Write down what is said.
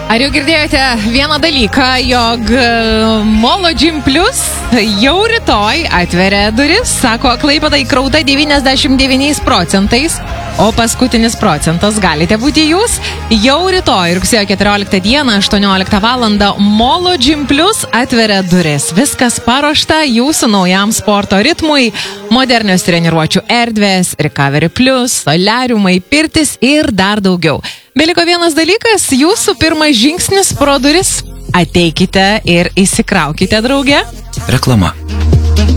Ar jau girdėjote vieną dalyką, jog Molo Gym Plus jau rytoj atveria duris, sako, Klaipėda įkrauta 99%, o paskutinis procentas galite būti jūs. Jau rytoj, rugsėjo 14 dieną, 18 val. Molo Gym Plus atveria duris. Viskas paruošta jūsų naujam sporto ritmui, modernios treniruočių erdvės, Recovery Plus, soliariumai, pirtis ir dar daugiau. Beliko vienas dalykas, jūsų pirmas žingsnis pro duris. Ateikite ir įsikraukite drauge. Reklama.